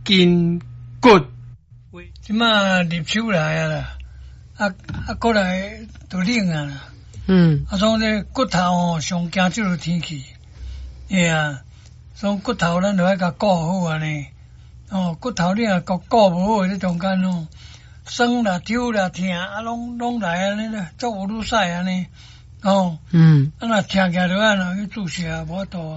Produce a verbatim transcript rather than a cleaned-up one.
筋骨。 即马入秋来啊啦，啊啊过来就冷啊啦。 嗯， 啊，所以这骨头哦上惊即落天气，哎啊，所以骨头咱就爱甲顾好安尼。哦，骨头你若顾顾无好，这中间哦，酸啦、抽啦、疼啊，拢拢来安尼啦，足有愈使安尼。哦， 嗯， 啊若疼起来就安尼去注射，无法度。